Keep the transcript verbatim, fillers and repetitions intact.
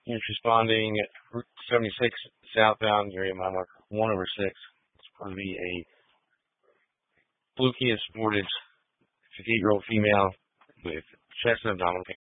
Units responding, Route seventy-six southbound, area mile marker one over six. It's going to be a blue Kia Sportage, fifty-eight-year-old female with chest and abdominal pain.